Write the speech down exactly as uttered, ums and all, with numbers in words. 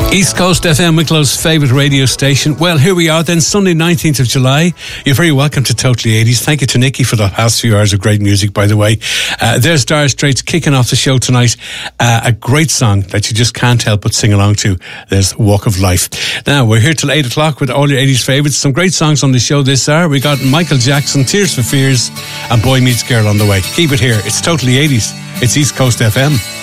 East Coast F M, Wicklow's favourite radio station. Well, here we are then, Sunday nineteenth of July. You're very welcome to Totally eighties. Thank you to Nikki for the past few hours of great music, by the way. Uh, there's Dire Straits kicking off the show tonight. Uh, a great song that you just can't help but sing along to. There's Walk of Life. Now, we're here till eight o'clock with all your eighties favourites. Some great songs on the show this hour. We got Michael Jackson, Tears for Fears, and Boy Meets Girl on the way. Keep it here. It's Totally eighties. It's East Coast F M.